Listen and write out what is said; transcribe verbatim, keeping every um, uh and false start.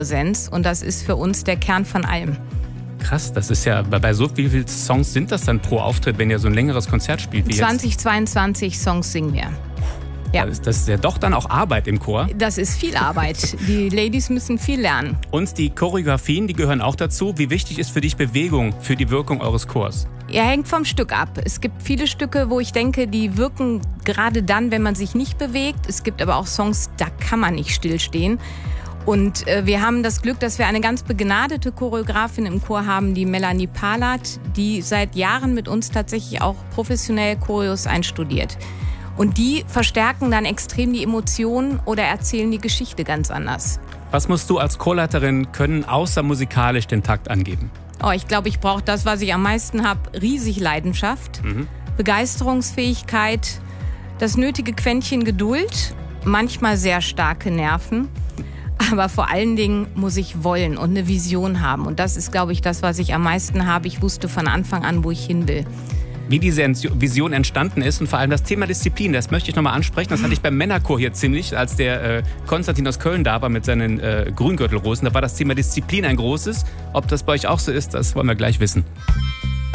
Präsenz und das ist für uns der Kern von allem. Krass, das ist ja, bei so wie viele Songs sind das dann pro Auftritt, wenn ihr so ein längeres Konzert spielt wie zwanzig, zweiundzwanzig Songs singen wir. Ja. Das ist ja doch dann auch Arbeit im Chor. Das ist viel Arbeit. Die Ladies müssen viel lernen. Und die Choreografien, die gehören auch dazu. Wie wichtig ist für dich Bewegung für die Wirkung eures Chors? Ja, hängt vom Stück ab. Es gibt viele Stücke, wo ich denke, die wirken gerade dann, wenn man sich nicht bewegt. Es gibt aber auch Songs, da kann man nicht stillstehen. Und äh, wir haben das Glück, dass wir eine ganz begnadete Choreografin im Chor haben, die Melanie Palat, die seit Jahren mit uns tatsächlich auch professionell Choreos einstudiert. Und die verstärken dann extrem die Emotionen oder erzählen die Geschichte ganz anders. Was musst du als Chorleiterin können, außer musikalisch den Takt angeben? Oh, ich glaube, ich brauche das, was ich am meisten habe, riesig Leidenschaft, mhm. Begeisterungsfähigkeit, das nötige Quäntchen Geduld, manchmal sehr starke Nerven. Aber vor allen Dingen muss ich wollen und eine Vision haben. Und das ist, glaube ich, das, was ich am meisten habe. Ich wusste von Anfang an, wo ich hin will. Wie diese Vision entstanden ist und vor allem das Thema Disziplin, das möchte ich nochmal ansprechen. Das hatte ich beim Männerchor hier ziemlich, als der äh, Konstantin aus Köln da war mit seinen äh, Grüngürtelrosen. Da war das Thema Disziplin ein großes. Ob das bei euch auch so ist, das wollen wir gleich wissen.